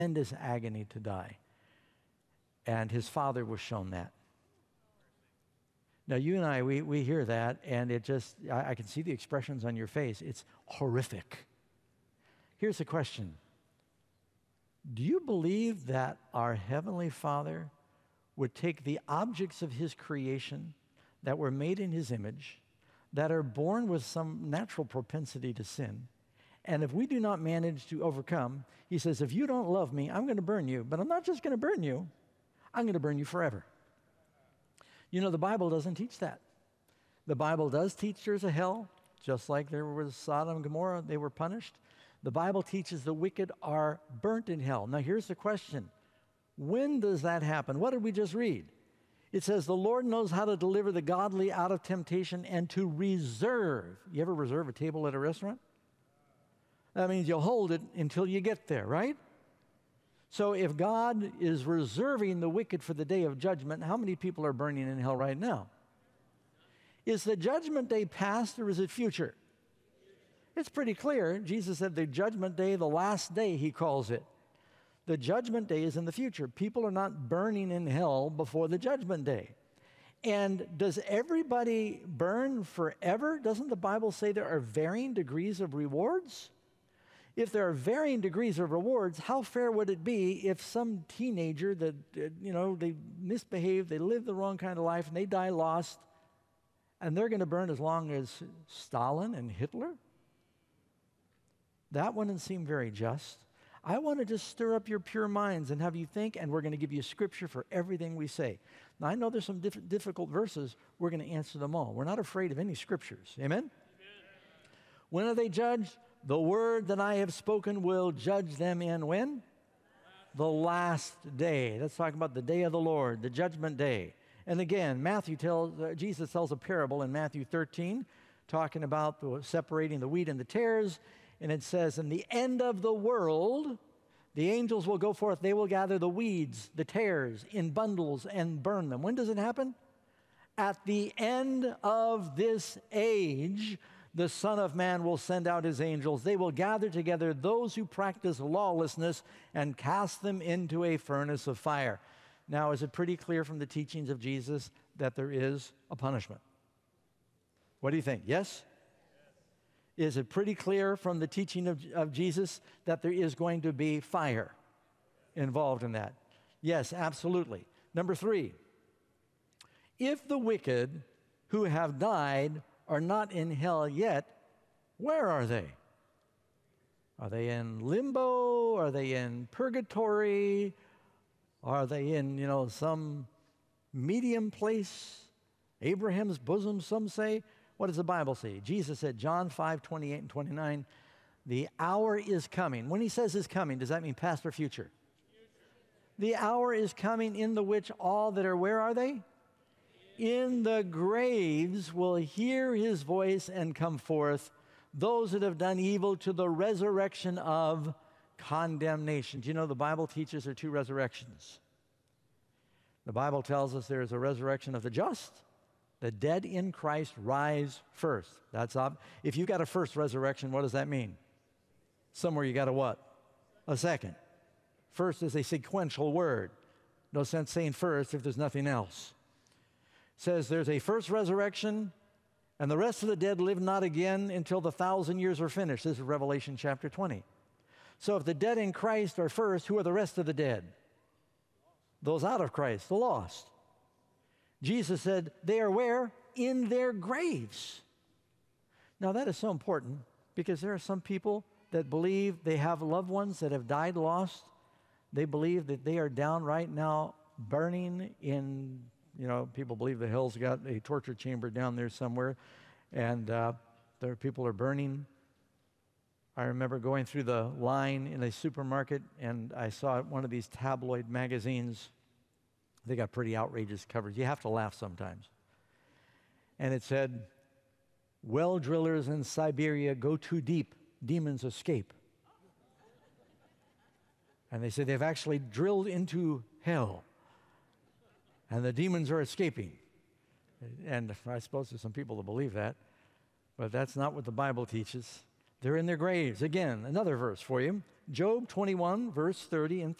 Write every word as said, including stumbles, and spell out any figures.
tremendous agony to die. And his father was shown that. Now, you and I, we, we hear that, and it just, I, I can see the expressions on your face. It's horrific. Here's the question. Do you believe that our Heavenly Father would take the objects of his creation that were made in his image, that are born with some natural propensity to sin, and if we do not manage to overcome, he says, if you don't love me, I'm going to burn you. But I'm not just going to burn you. I'm going to burn you forever. You know, the Bible doesn't teach that. The Bible does teach there's a hell, just like there was Sodom and Gomorrah, they were punished. The Bible teaches the wicked are burnt in hell. Now, here's the question. When does that happen? What did we just read? It says, the Lord knows how to deliver the godly out of temptation and to reserve. You ever reserve a table at a restaurant? That means you'll hold it until you get there, right? So if God is reserving the wicked for the day of judgment, how many people are burning in hell right now? Is the judgment day past or is it future? It's pretty clear. Jesus said the judgment day, the last day, he calls it. The judgment day is in the future. People are not burning in hell before the judgment day. And does everybody burn forever? Doesn't the Bible say there are varying degrees of rewards? If there are varying degrees of rewards, how fair would it be if some teenager that, uh, you know, they misbehave, they live the wrong kind of life, and they die lost, and they're going to burn as long as Stalin and Hitler? That wouldn't seem very just. I want to just stir up your pure minds and have you think, and we're going to give you scripture for everything we say. Now, I know there's some diff- difficult verses. We're going to answer them all. We're not afraid of any scriptures. Amen? Amen? When are they judged? The word that I have spoken will judge them in when? The last day. Let's talk about the day of the Lord, the judgment day. And again, Matthew tells, uh, Jesus tells a parable in Matthew thirteen, talking about the, separating the wheat and the tares. And it says, in the end of the world, the angels will go forth. They will gather the weeds, the tares, in bundles and burn them. When does it happen? At the end of this age, the Son of Man will send out his angels. They will gather together those who practice lawlessness and cast them into a furnace of fire. Now, is it pretty clear from the teachings of Jesus that there is a punishment? What do you think? Yes? Is it pretty clear from the teaching of, of Jesus that there is going to be fire involved in that? Yes, absolutely. Number three, if the wicked who have died are not in hell yet, where are they? Are they in limbo? Are they in purgatory? Are they in, you know, some medium place? Abraham's bosom, some say. What does the Bible say? Jesus said, John five, twenty-eight and twenty-nine, the hour is coming. When he says is coming, does that mean past or future? Future. The hour is coming in the which all that are, where are they? In the graves will hear his voice and come forth, those that have done evil to the resurrection of condemnation. Do you know the Bible teaches there are two resurrections? The Bible tells us there is a resurrection of the just. The dead in Christ rise first. That's ob- if you got a first resurrection, what does that mean? Somewhere you got a what? A second. First is a sequential word. No sense saying first if there's nothing else. It says there's a first resurrection, and the rest of the dead live not again until the thousand years are finished. This is Revelation chapter twenty. So if the dead in Christ are first, who are the rest of the dead? Those out of Christ, the lost. Jesus said, they are where? In their graves. Now that is so important because there are some people that believe they have loved ones that have died lost. They believe that they are down right now burning in, you know, people believe the hell's got a torture chamber down there somewhere, and uh, there are people are burning. I remember going through the line in a supermarket, and I saw one of these tabloid magazines. They got pretty outrageous covers. You have to laugh sometimes. And it said, well drillers in Siberia go too deep, demons escape. And they said they've actually drilled into hell, and the demons are escaping. And I suppose there's some people that believe that, but that's not what the Bible teaches. They're in their graves. Again, another verse for you. Job twenty-one, verse thirty and